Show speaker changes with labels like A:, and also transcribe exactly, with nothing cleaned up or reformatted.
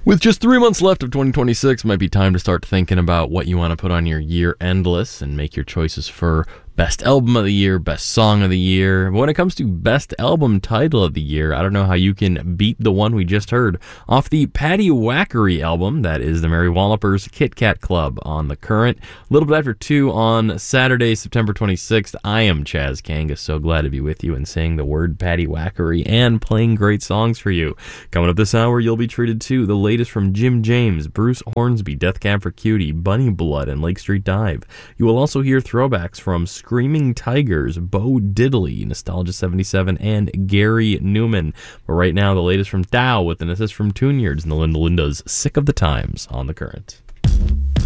A: With just three months left of twenty twenty-six, might be time to start thinking about what you want to put on your year-end list and make your choices for best album of the year, best song of the year. But when it comes to best album title of the year, I don't know how you can beat the one we just heard off the Patty Wackery album. That is the Mary Wallopers Kit Kat Club on The Current. A little bit after two on Saturday, September twenty-sixth. I am Chaz Kangas, so glad to be with you and saying the word Patty Wackery and playing great songs for you. Coming up this hour, you'll be treated to the latest from Jim James, Bruce Hornsby, Death Cab for Cutie, Bunny Blood, and Lake Street Dive. You will also hear throwbacks from Screaming Tigers, Bo Diddley, Nostalgia seventy-seven, and Gary Newman. But right now, the latest from Dow with an assist from Tune Yards and the Linda Lindas Sick of the Times on The Current.